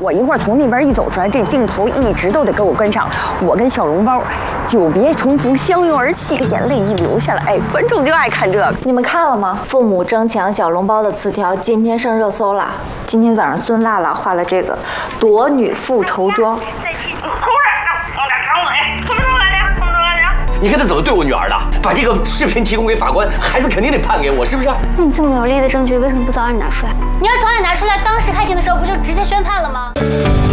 我一会儿从那边一走出来，这镜头一直都得给我跟上。我跟小笼包久别重逢，相拥而泣，眼泪一流下来，哎，观众就爱看这个。你们看了吗？父母争抢小笼包的词条今天上热搜了。今天早上孙辣辣画了这个夺女复仇妆。 你看他怎么对我女儿的？把这个视频提供给法官，孩子肯定得判给我，是不是？ 那你这么有力的证据，为什么不早点拿出来？你要早点拿出来，当时开庭的时候不就直接宣判了吗？